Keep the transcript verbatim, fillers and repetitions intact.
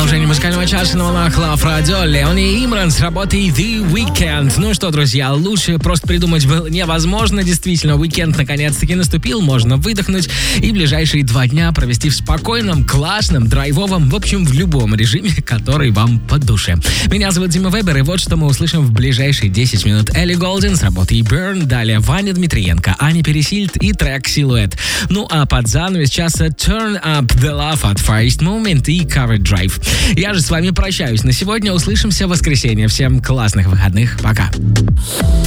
продолжение музыкального часа на волнах Love Radio. Леони Имран с работой The Weekend. Ну что, друзья, лучше просто придумать было невозможно. Действительно, уикенд наконец-таки наступил. Можно выдохнуть и ближайшие два дня провести в спокойном, классном, драйвовом, в общем, в любом режиме, который вам по душе. Меня зовут Дима Вебер, и вот что мы услышим в ближайшие десять минут. Элли Голден с работой Burn. Далее Ваня Дмитриенко, Аня Пересильд и трек Silhouette. Ну а под занавес часа Turn Up The Love от First Moment и Covered Drive. Я же с вами прощаюсь на сегодня. Услышимся в воскресенье. Всем классных выходных. Пока.